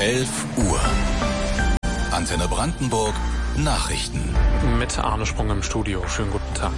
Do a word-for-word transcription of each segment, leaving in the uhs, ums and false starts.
elf Uhr. Antenne Brandenburg Nachrichten. Mit Arne Sprung im Studio. Schönen guten Tag.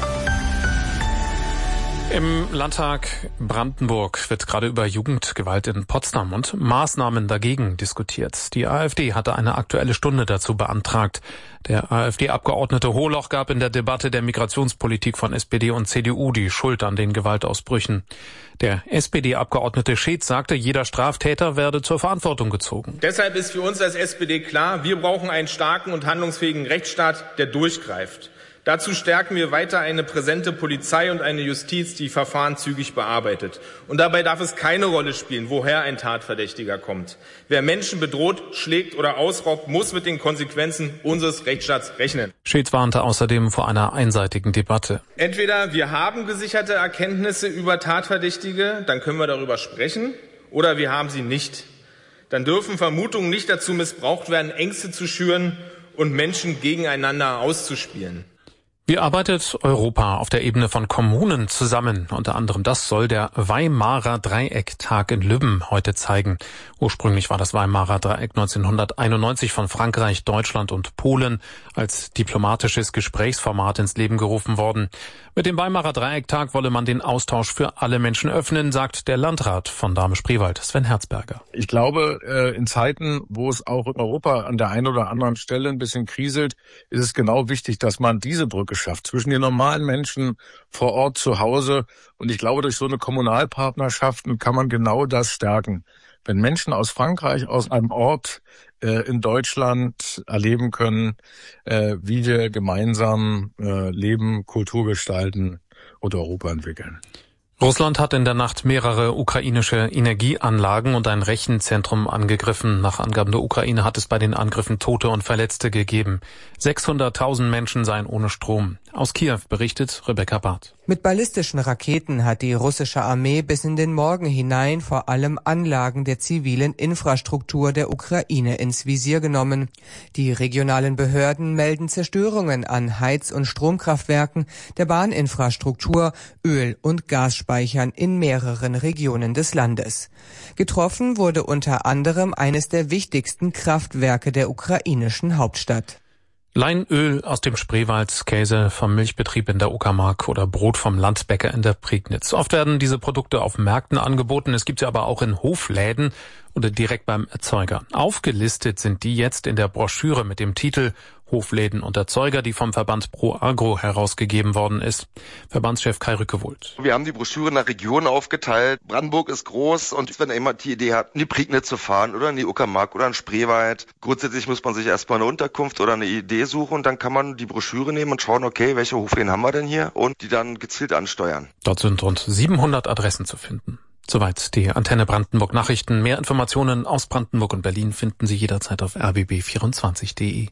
Im Landtag Brandenburg wird gerade über Jugendgewalt in Potsdam und Maßnahmen dagegen diskutiert. Die AfD hatte eine Aktuelle Stunde dazu beantragt. Der AfD-Abgeordnete Hohloch gab in der Debatte der Migrationspolitik von S P D und C D U die Schuld an den Gewaltausbrüchen. Der S P D-Abgeordnete Schetz sagte, jeder Straftäter werde zur Verantwortung gezogen. Deshalb ist für uns als S P D klar, wir brauchen einen starken und handlungsfähigen Rechtsstaat, der durchgreift. Dazu stärken wir weiter eine präsente Polizei und eine Justiz, die Verfahren zügig bearbeitet. Und dabei darf es keine Rolle spielen, woher ein Tatverdächtiger kommt. Wer Menschen bedroht, schlägt oder ausraubt, muss mit den Konsequenzen unseres Rechtsstaats rechnen. Schetz warnte außerdem vor einer einseitigen Debatte. Entweder wir haben gesicherte Erkenntnisse über Tatverdächtige, dann können wir darüber sprechen, oder wir haben sie nicht. Dann dürfen Vermutungen nicht dazu missbraucht werden, Ängste zu schüren und Menschen gegeneinander auszuspielen. Wie arbeitet Europa auf der Ebene von Kommunen zusammen? Unter anderem das soll der Weimarer Dreiecktag in Lübben heute zeigen. Ursprünglich war das Weimarer Dreieck neunzehnhunderteinundneunzig von Frankreich, Deutschland und Polen als diplomatisches Gesprächsformat ins Leben gerufen worden. Mit dem Weimarer Dreiecktag wolle man den Austausch für alle Menschen öffnen, sagt der Landrat von Dahme-Spreewald, Sven Herzberger. Ich glaube, in Zeiten, wo es auch in Europa an der einen oder anderen Stelle ein bisschen kriselt, ist es genau wichtig, dass man diese Brücke schafft zwischen den normalen Menschen vor Ort zu Hause. Und ich glaube, durch so eine Kommunalpartnerschaften kann man genau das stärken. Wenn Menschen aus Frankreich, aus einem Ort äh, in Deutschland erleben können, äh, wie wir gemeinsam äh, leben, Kultur gestalten und Europa entwickeln. Russland hat in der Nacht mehrere ukrainische Energieanlagen und ein Rechenzentrum angegriffen. Nach Angaben der Ukraine hat es bei den Angriffen Tote und Verletzte gegeben. sechshunderttausend Menschen seien ohne Strom. Aus Kiew berichtet Rebecca Barth. Mit ballistischen Raketen hat die russische Armee bis in den Morgen hinein vor allem Anlagen der zivilen Infrastruktur der Ukraine ins Visier genommen. Die regionalen Behörden melden Zerstörungen an Heiz- und Stromkraftwerken, der Bahninfrastruktur, Öl- und Gasspeichern in mehreren Regionen des Landes. Getroffen wurde unter anderem eines der wichtigsten Kraftwerke der ukrainischen Hauptstadt. Leinöl aus dem Spreewald, Käse vom Milchbetrieb in der Uckermark oder Brot vom Landbäcker in der Prignitz. Oft werden diese Produkte auf Märkten angeboten, es gibt sie aber auch in Hofläden oder direkt beim Erzeuger. Aufgelistet sind die jetzt in der Broschüre mit dem Titel Hofläden und Erzeuger, die vom Verband Pro Agro herausgegeben worden ist. Verbandschef Kai Rückewohlt. Wir haben die Broschüre nach Regionen aufgeteilt. Brandenburg ist groß und wenn jemand die Idee hat, in die Prignitz zu fahren oder in die Uckermark oder in Spreewald, grundsätzlich muss man sich erstmal eine Unterkunft oder eine Idee suchen und dann kann man die Broschüre nehmen und schauen, okay, welche Hofläden haben wir denn hier und die dann gezielt ansteuern. Dort sind rund siebenhundert Adressen zu finden. Soweit die Antenne Brandenburg Nachrichten. Mehr Informationen aus Brandenburg und Berlin finden Sie jederzeit auf r b b vierundzwanzig punkt d e.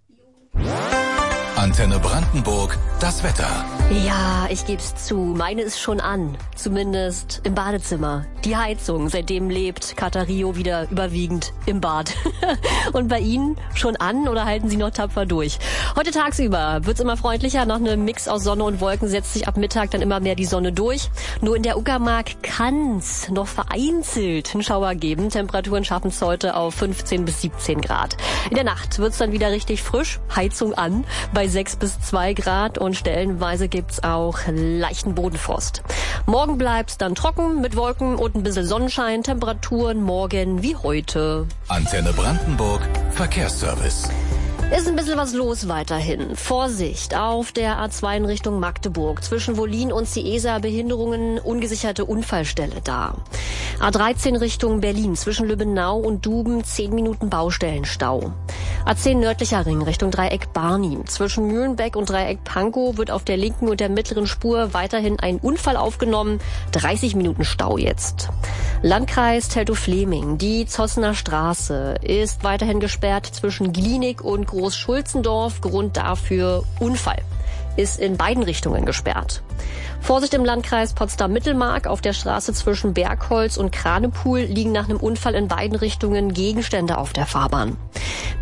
Antenne Brandenburg, das Wetter. Ja, ich geb's zu, meine ist schon an. Zumindest im Badezimmer. Die Heizung, seitdem lebt Katario wieder überwiegend im Bad. Und bei Ihnen schon an oder halten Sie noch tapfer durch? Heute tagsüber wird's immer freundlicher. Nach einem Mix aus Sonne und Wolken setzt sich ab Mittag dann immer mehr die Sonne durch. Nur in der Uckermark kann's noch vereinzelt einen Schauer geben. Temperaturen schaffen's heute auf fünfzehn bis siebzehn Grad. In der Nacht wird's dann wieder richtig frisch. Heizung an bei sechs bis zwei Grad und stellenweise gibt's auch leichten Bodenfrost. Morgen bleibt's dann trocken mit Wolken und ein bisschen Sonnenschein. Temperaturen morgen wie heute. Antenne Brandenburg, Verkehrsservice. Ist ein bisschen was los weiterhin. Vorsicht auf der A zwei in Richtung Magdeburg. Zwischen Wollin und Ciesa Behinderungen, ungesicherte Unfallstelle da. A dreizehn Richtung Berlin. Zwischen Lübbenau und Duben zehn Minuten Baustellenstau. A zehn nördlicher Ring Richtung Dreieck Barni. Zwischen Mühlenbeck und Dreieck Pankow wird auf der linken und der mittleren Spur weiterhin ein Unfall aufgenommen. dreißig Minuten Stau jetzt. Landkreis Teltow-Fleming. Die Zossener Straße ist weiterhin gesperrt zwischen Glienig und Groß-Schulzendorf. Grund dafür Unfall. Ist in beiden Richtungen gesperrt. Vorsicht im Landkreis Potsdam-Mittelmark. Auf der Straße zwischen Bergholz und Kranepool liegen nach einem Unfall in beiden Richtungen Gegenstände auf der Fahrbahn.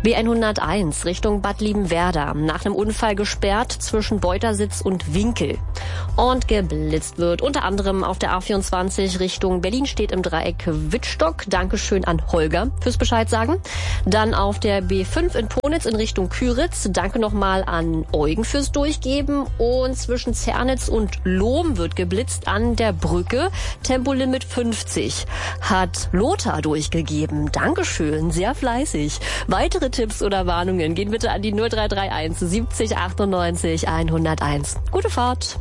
B hunderteins Richtung Bad Liebenwerda. Nach einem Unfall gesperrt zwischen Beutersitz und Winkel. Und geblitzt wird unter anderem auf der A vierundzwanzig Richtung Berlin, steht im Dreieck Wittstock. Dankeschön an Holger fürs Bescheid sagen. Dann auf der B fünf in Ponitz in Richtung Küritz. Danke nochmal an Eugen fürs Durchgeben. Und zwischen Zernitz und Lohm wird geblitzt an der Brücke. Tempolimit fünfzig hat Lothar durchgegeben. Dankeschön, sehr fleißig. Weitere Tipps oder Warnungen gehen bitte an die null drei drei eins siebzig achtundneunzig hunderteins. Gute Fahrt.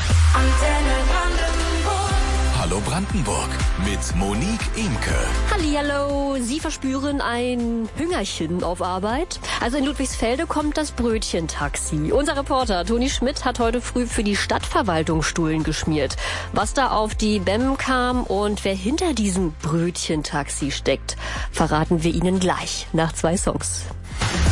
Hallo Brandenburg mit Monique Imke. Hallihallo, Sie verspüren ein Hüngerchen auf Arbeit? Also in Ludwigsfelde kommt das Brötchentaxi. Unser Reporter Toni Schmidt hat heute früh für die Stadtverwaltung Stullen geschmiert. Was da auf die B E M kam und wer hinter diesem Brötchentaxi steckt, verraten wir Ihnen gleich nach zwei Songs.